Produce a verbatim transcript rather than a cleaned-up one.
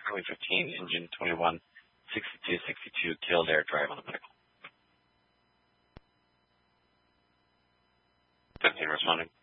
runway fifteen, engine twenty-one sixty-two sixty-two, Kildare Drive on the medical. fifteen responding.